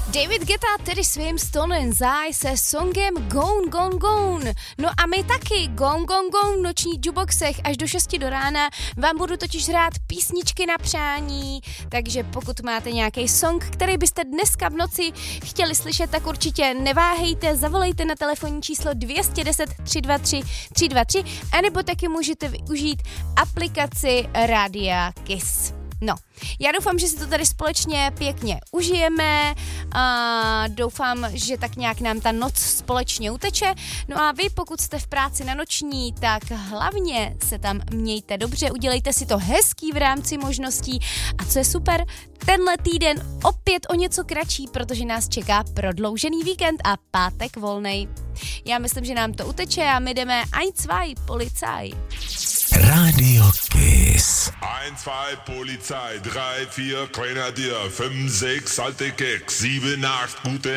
David Guetta tedy svým Stolen Zai se songem Gone, Gone, Gone. No a my taky Gone, Gone, Gone v nočních jukeboxech až do 6 do rána. Vám budu totiž hrát písničky na přání, takže pokud máte nějaký song, který byste dneska v noci chtěli slyšet, tak určitě neváhejte, zavolejte na telefonní číslo 210 323 323, anebo taky můžete využít aplikaci Rádia Kiss. No, já doufám, že si to tady společně pěkně užijeme a doufám, že tak nějak nám ta noc společně uteče. No a vy, pokud jste v práci na noční, tak hlavně se tam mějte dobře, udělejte si to hezký v rámci možností a co je super, tenhle týden opět o něco kratší, protože nás čeká prodloužený víkend a pátek volnej. Já myslím, že nám to uteče a my jdeme 1, 2, Polizei. Radio Kiss. 1, 2, Polizei, 3, 4, Grenadier, 5, 6, alte Keks, 7, 8, gute